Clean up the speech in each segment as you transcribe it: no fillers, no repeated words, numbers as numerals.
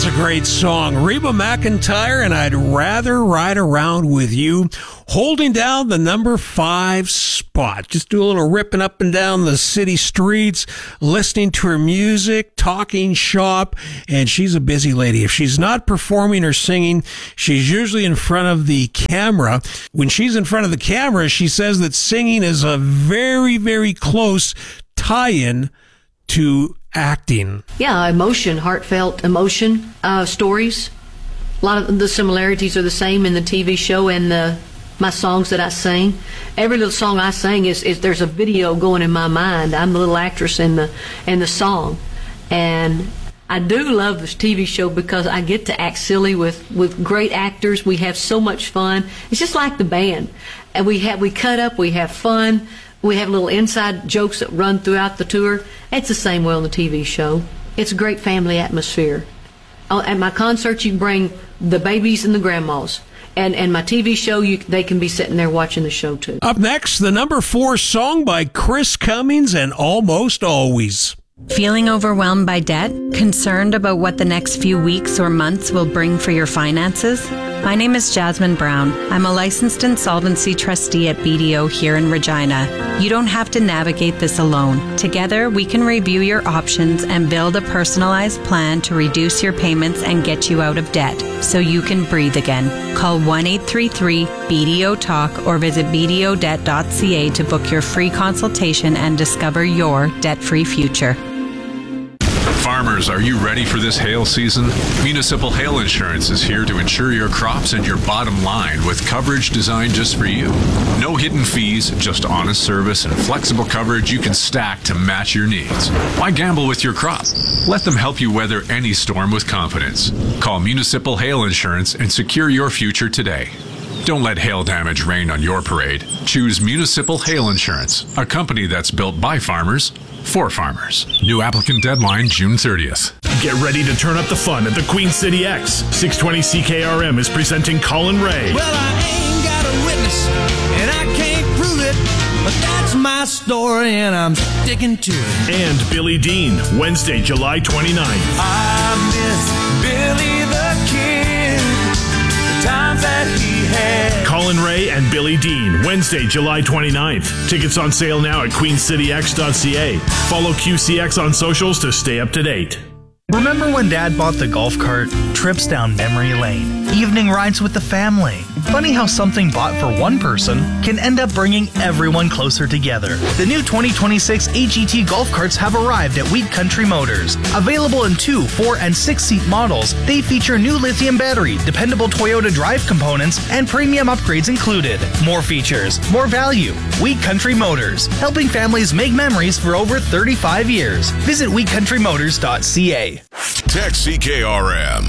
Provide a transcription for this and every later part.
a great song. Reba McEntire and I'd Rather Ride Around With You, holding down the number 5 spot. Just do a little ripping up and down the city streets, listening to her music, talking shop, and she's a busy lady. If she's not performing or singing, she's usually in front of the camera. When she's in front of the camera, she says that singing is a very, very close tie-in to acting. Yeah, emotion, heartfelt emotion, stories. A lot of the similarities are the same in the TV show and my songs that I sing. Every little song I sing is there's a video going in my mind. I'm the little actress in the song. And I do love this TV show because I get to act silly with great actors. We have so much fun. It's just like the band. And we cut up, we have fun. We have little inside jokes that run throughout the tour. It's the same way on the TV show. It's a great family atmosphere. At my concerts, you bring the babies and the grandmas. And my TV show, they can be sitting there watching the show, too. Up next, the number 4 song by Chris Cummings and Almost Always. Feeling overwhelmed by debt? Concerned about what the next few weeks or months will bring for your finances? My name is Jasmine Brown. I'm a licensed insolvency trustee at BDO here in Regina. You don't have to navigate this alone. Together, we can review your options and build a personalized plan to reduce your payments and get you out of debt so you can breathe again. Call 1-833-BDO-TALK or visit bdodebt.ca to book your free consultation and discover your debt-free future. Farmers, are you ready for this hail season? Municipal Hail Insurance is here to insure your crops and your bottom line with coverage designed just for you. No hidden fees, just honest service and flexible coverage you can stack to match your needs. Why gamble with your crop? Let them help you weather any storm with confidence. Call Municipal Hail Insurance and secure your future today. Don't let hail damage rain on your parade. Choose Municipal Hail Insurance, a company that's built by farmers for farmers. New applicant deadline June 30th. Get ready to turn up the fun at the Queen City X. 620 CKRM is presenting Colin Ray. Well, I ain't got a witness, and I can't prove it, but that's my story, and I'm sticking to it. And Billy Dean, Wednesday, July 29th. I miss Billy the Kid, the times that he had. Colin Ray and Billy Dean, Wednesday, July 29th. Tickets on sale now at queencityx.ca. Follow QCX on socials to stay up to date. Remember when Dad bought the golf cart? Trips down memory lane, evening rides with the family. Funny how something bought for one person can end up bringing everyone closer together. The new 2026 AGT golf carts have arrived at Wheat Country Motors. Available in 2, 4, and 6-seat models, they feature new lithium battery, dependable Toyota drive components, and premium upgrades included. More features, more value. Wheat Country Motors, helping families make memories for over 35 years. Visit wheatcountrymotors.ca. Text CKRM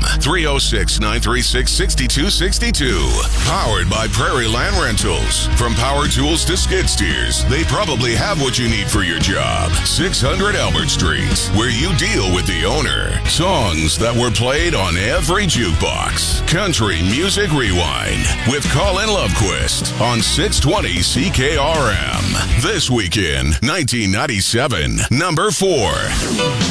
306-936-6262. Powered by Prairie Land Rentals. From power tools to skid steers, they probably have what you need for your job. 600 Albert Street, where you deal with the owner. Songs that were played on every jukebox. Country Music Rewind with Colin Lovequist on 620 CKRM. This weekend, 1997, number 4.